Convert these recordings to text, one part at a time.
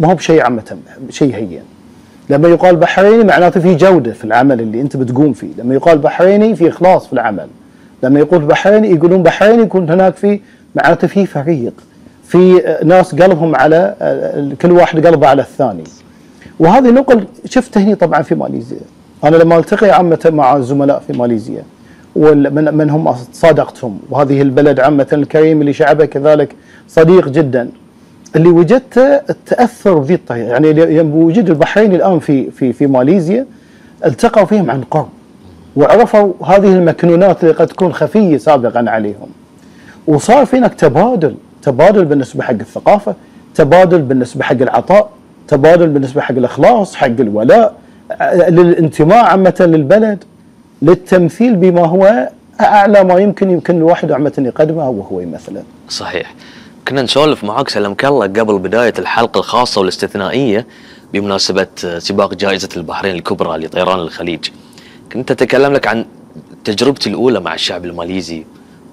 ما هو بشيء عامة شيء هين. لما يقال بحريني معناته في جودة في العمل اللي أنت بتقوم فيه، لما يقال بحريني في إخلاص في العمل، لما يقول بحريني يقولون بحريني يكون هناك في معناته في فريق، في ناس قلبهم على كل واحد قلبه على الثاني. وهذه نقل شفته هنا طبعا في ماليزيا. أنا لما التقي عامة مع الزملاء في ماليزيا ومن هم صادقتهم، وهذه البلد عامة الكريم اللي شعبه كذلك صديق جدا، اللي وجدته التأثر بذي الطريقة. يعني وجود البحرين الآن في ماليزيا التقوا فيهم عن قرب، وعرفوا هذه المكنونات اللي قد تكون خفية سابقا عليهم، وصار في هناك تبادل بالنسبة حق الثقافة، تبادل بالنسبة حق العطاء، تبادل بالنسبة حق الإخلاص، حق الولاء، للانتماء عامة للبلد، للتمثيل بما هو أعلى ما يمكن الواحد عامة يقدمه وهو يمثله. صحيح. كنا نسولف معاك سلمك الله قبل بداية الحلقة الخاصة والاستثنائية بمناسبة سباق جائزة البحرين الكبرى لطيران الخليج. كنت أتكلم لك عن تجربتي الأولى مع الشعب الماليزي.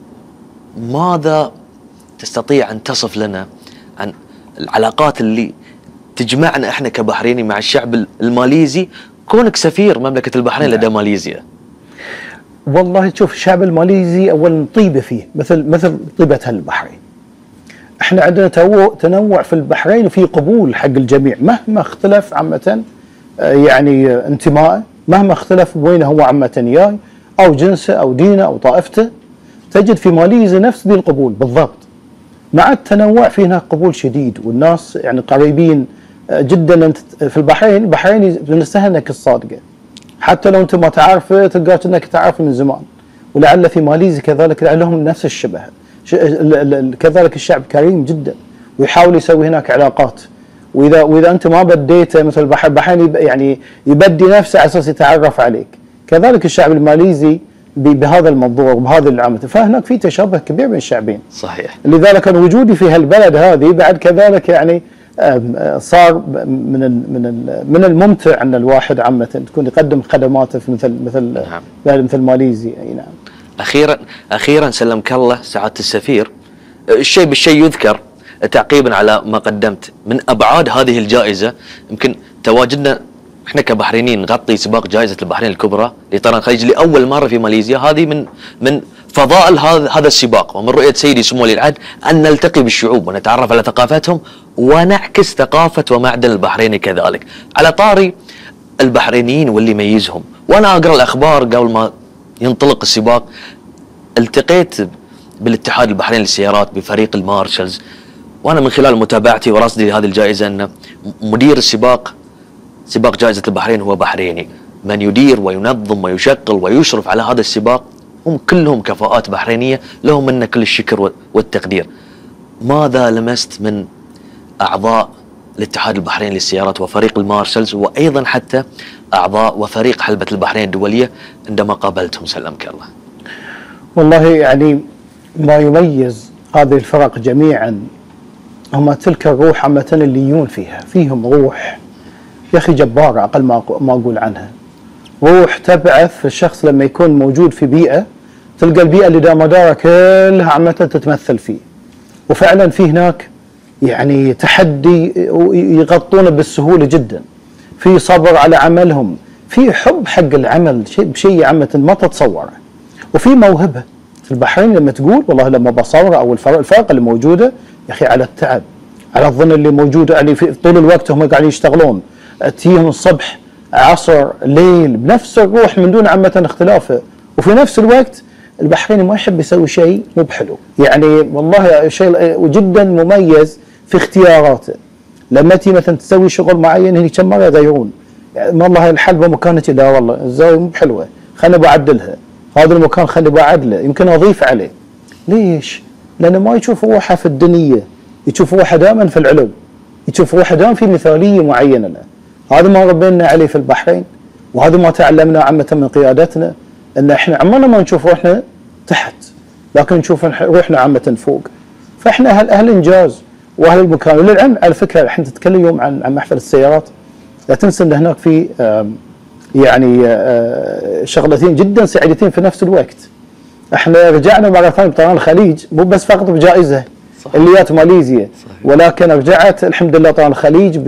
ماذا تستطيع أن تصف لنا عن العلاقات اللي تجمعنا احنا كبحريني مع الشعب الماليزي، كونك سفير مملكة البحرين لدى ماليزيا؟ والله شوف، الشعب الماليزي أولا طيبة فيه مثل طيبة البحرين. احنا عندنا تنوع في البحرين وفي قبول حق الجميع مهما اختلف عامة يعني انتمائه، مهما اختلف وين هو عامة جاي او جنسه او دينه او طائفته، تجد في ماليزيا نفس ذي القبول بالضبط. مع التنوع في هناك قبول شديد، والناس يعني قريبين جدا. في البحرين من السهل انك الصادقه، حتى لو انت ما تعرفه تلقاك انك تعرف من زمان. ولعل في ماليزيا كذلك لهم نفس الشبه. كذلك الشعب كريم جدا ويحاول يسوي هناك علاقات، واذا انت ما بديته مثل البحرين يعني يبدي نفسه على اساس يتعرف عليك. كذلك الشعب الماليزي بهذا الموضوع وبهذا العامة، فهناك في تشابه كبير بين الشعبين. صحيح. لذلك كان وجودي في هالبلد هذه بعد كذلك يعني صار من الممتع ان الواحد عامة تكون يقدم خدماته في مثل ماليزيا. اي نعم. اخيرا سلمك الله سعادة السفير، الشيء بالشيء يذكر تعقيبا على ما قدمت من ابعاد هذه الجائزة. يمكن تواجدنا احنا كبحرينيين نغطي سباق جائزة البحرين الكبرى لطيران الخليج لأول مرة في ماليزيا. هذه من فضائل هذا السباق، ومن رؤية سيدي سمو ولي العهد أن نلتقي بالشعوب ونتعرف على ثقافتهم ونعكس ثقافة ومعدن البحريني كذلك. على طاري البحرينيين واللي يميزهم، وأنا أقرأ الأخبار قبل ما ينطلق السباق، التقيت بالاتحاد البحريني للسيارات بفريق المارشلز، وأنا من خلال متابعتي ورصدي لهذه الجائزة أن مدير سباق جائزة البحرين هو بحريني. من يدير وينظم ويشغل ويشرف على هذا السباق هم كلهم كفاءات بحرينية، لهم منا كل الشكر والتقدير. ماذا لمست من أعضاء الاتحاد البحريني للسيارات وفريق المارشلز، وأيضا حتى أعضاء وفريق حلبة البحرين الدولية عندما قابلتهم سلمك الله؟ والله يعني ما يميز هذه الفرق جميعا هم تلك الروح عامة اللي يجون فيهم روح يا أخي جبارة، أقل ما أقول عنها. روح تبعث في الشخص لما يكون موجود في بيئة، تلقى البيئة اللي دامدارة كلها عامة تتمثل فيه. وفعلا في هناك يعني تحدي يغطونه بالسهولة جدا، في صبر على عملهم، في حب حق العمل بشيء عامة ما تتصوره، وفي موهبة. في البحرين لما تقول والله لما بصورة أو الفرق اللي موجودة يا أخي على التعب، على الظن اللي موجودة يعني في طول الوقت هم قاعدين يشتغلون، تجيهم الصبح عصر ليل بنفس الروح من دون عامة اختلافه. وفي نفس الوقت البحريني ما يحب يسوي شيء مو بحلو، يعني والله شيء جدا مميز في اختياراته. لما تي مثلا تسوي شغل معين هني كم مرة يغيرون، يعني والله الحلبة مكانتي لا والله الزاوية مو بحلوة خلني بعدلها، هذا المكان خلني بعدله يمكن اضيف عليه. ليش؟ لانه ما يشوف روحه في الدنيا، يشوف روحه دائما في العلو، يشوف روحه دائما في مثالية معينة. هذا ما ربينا عليه في البحرين، وهذا ما تعلمنا عامة من قيادتنا، ان احنا عمرنا ما نشوف روحنا تحت، لكن نشوف روحنا عامة فوق. فاحنا اهل انجاز واهل المكان. وللعلم على فكرة احنا نتكلم اليوم عن محفل السيارات، لا تنسى ان هناك في يعني شغلتين جدا سعيدتين في نفس الوقت. احنا رجعنا مرة ثانية بطيران الخليج، مو بس فقط بجائزة اللي جات ماليزيا، ولكن رجعت الحمد لله طيران الخليج